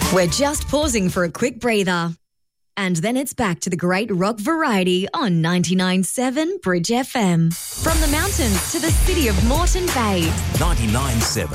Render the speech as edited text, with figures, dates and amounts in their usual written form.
We're just pausing for a quick breather. And then it's back to the great rock variety on 99.7 Bridge FM. From the mountains to the city of Moreton Bay. 99.7